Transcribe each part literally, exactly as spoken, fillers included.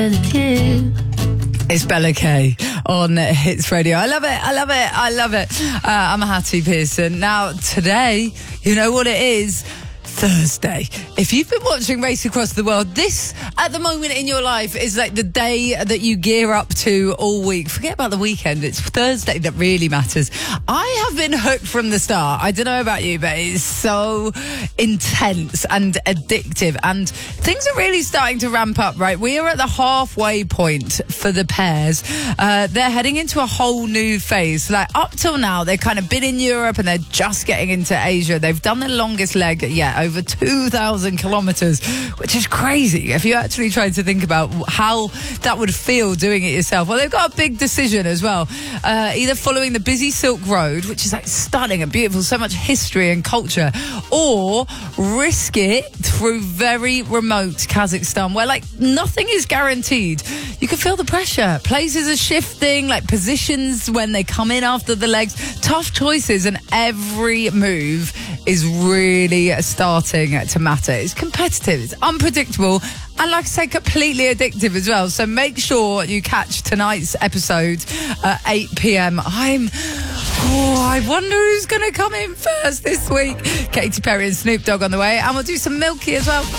It's Bella K on Hits Radio. I love it. I love it. I love it. Uh, I'm Hattie Pearson. Now, today, you know what it is? Thursday. If you've been watching Race Across the World, this at the moment in your life is like the day that you gear up to all week. Forget about the weekend. It's Thursday that really matters. I have been hooked from the start. I don't know about you, but it's so intense and addictive, and things are really starting to ramp up, right? We are at the halfway point for the pairs. Uh, they're heading into a whole new phase. Like up till now, they've kind of been in Europe and they're just getting into Asia. They've done the longest leg yet, over two thousand kilometers, which is crazy if you actually try to think about how that would feel doing it yourself. Well, they've got a big decision as well, uh, either following the busy Silk Road, which is like stunning and beautiful, so much history and culture, or risk it through very remote Kazakhstan where like nothing is guaranteed. You can feel the pressure. Places are shifting, like positions when they come in after the legs, tough choices, and every move is really starting to matter. It's competitive, it's unpredictable, and like I say, completely addictive as well. So make sure you catch tonight's episode at eight p.m. I'm... Oh, I wonder who's going to come in first this week. Katy Perry and Snoop Dogg on the way, and we'll do some Milky as well.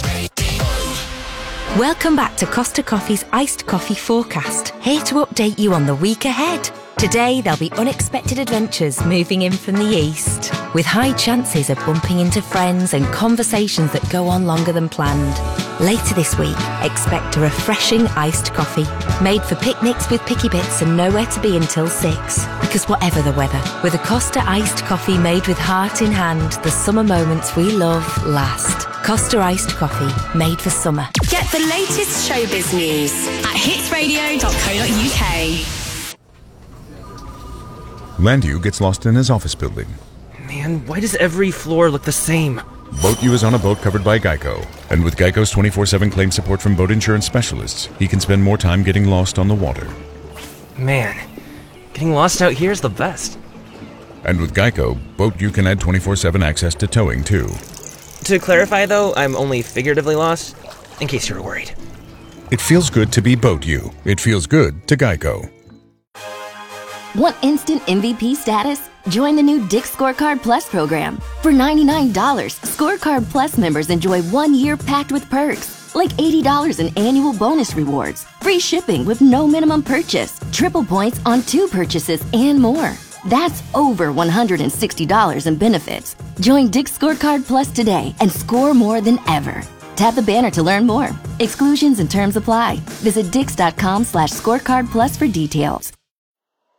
Welcome back to Costa Coffee's Iced Coffee Forecast, here to update you on the week ahead. Today, there'll be unexpected adventures moving in from the east, with high chances of bumping into friends and conversations that go on longer than planned. Later this week, expect a refreshing iced coffee, made for picnics with picky bits and nowhere to be until six. Because whatever the weather, with a Costa iced coffee made with heart in hand, the summer moments we love last. Costa iced coffee, made for summer. Get the latest showbiz news at hits radio dot co dot uk. Landu gets lost in his office building. Man, why does every floor look the same? BoatU is on a boat covered by Geico. And with Geico's twenty-four seven claim support from boat insurance specialists, he can spend more time getting lost on the water. Man, getting lost out here is the best. And with Geico, BoatU can add twenty-four seven access to towing, too. To clarify, though, I'm only figuratively lost, in case you were worried. It feels good to be BoatU. It feels good to Geico. Want instant M V P status? Join the new Dick's Scorecard Plus program. For ninety-nine dollars, Scorecard Plus members enjoy one year packed with perks, like eighty dollars in annual bonus rewards, free shipping with no minimum purchase, triple points on two purchases, and more. That's over one hundred sixty dollars in benefits. Join Dick's Scorecard Plus today and score more than ever. Tap the banner to learn more. Exclusions and terms apply. Visit dix dot com slash scorecard plus for details.